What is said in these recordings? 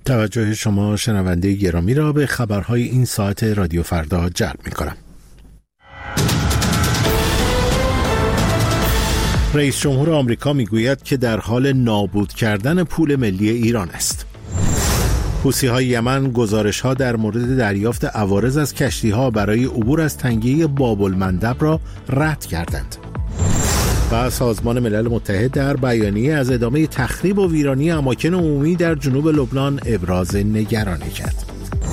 توجه شما شنونده گرامی را به خبرهای این ساعت رادیو فردا جلب می‌کنم. رئیس جمهور آمریکا میگوید که در حال نابود کردن پول ملی ایران است. حوثی‌های یمن گزارش‌ها در مورد دریافت عوارض از کشتی‌ها برای عبور از تنگه باب المندب را رد کردند. و سازمان ملل متحد در بیانیه از ادامه تخریب و ویرانی اماکن عمومی در جنوب لبنان ابراز نگرانی کرد.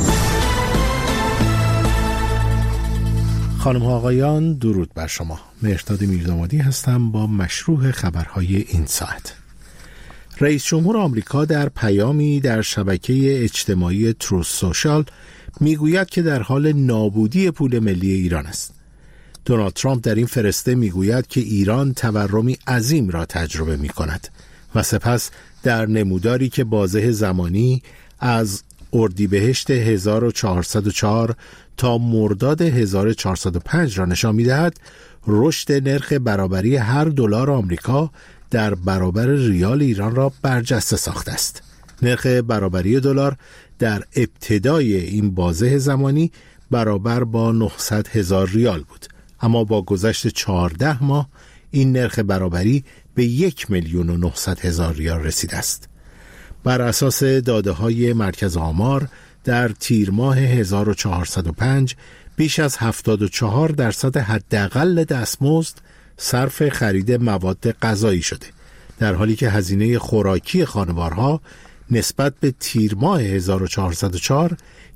خانم ها آقایان، درود بر شما. مهرداد میردامادی هستم با مشروح خبرهای این ساعت. رئیس جمهور آمریکا در پیامی در شبکه اجتماعی تروث سوشال میگوید که در حال نابودی پول ملی ایران است. دونالد ترامپ در این فرسته میگوید که ایران تورمی عظیم را تجربه می کند و سپس در نموداری که بازه زمانی از اردیبهشت 1404 تا مرداد 1405 را نشان می دهد، رشد نرخ برابری هر دلار آمریکا در برابر ریال ایران را برجسته ساخته است. نرخ برابری دلار در ابتدای این بازه زمانی برابر با 900,000 ریال بود، اما با گذشت 14 ماه این نرخ برابری به 1,900,000 ریال رسیده است. بر اساس داده‌های مرکز آمار در تیر ماه 1405 بیش از 74% حداقل دستمزد صرف خرید مواد غذایی شده، در حالی که هزینه خوراکی خانوارها نسبت به تیر ماه 1404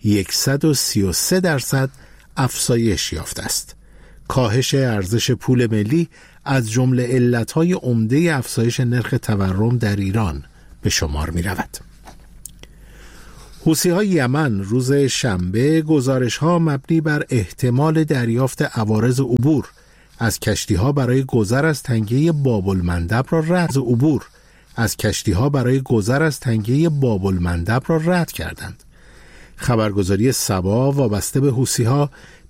133% افزایش یافته است. کاهش ارزش پول ملی از جمله علتهای عمده افزایش نرخ تورم در ایران به شمار می رود. حوثی‌های یمن روز شنبه گزارش‌ها مبنی بر احتمال دریافت عوارض عبور از کشتی‌ها برای گذر از تنگه باب المندب را رد کردند. خبرگزاری سبا وابسته به حوثی‌ها